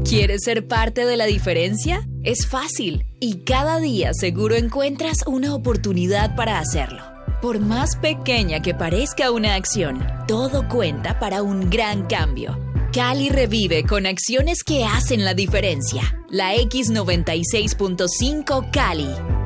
¿Quieres ser parte de la diferencia? Es fácil y cada día seguro encuentras una oportunidad para hacerlo. Por más pequeña que parezca una acción, todo cuenta para un gran cambio. Cali revive con acciones que hacen la diferencia. La X96.5 Cali.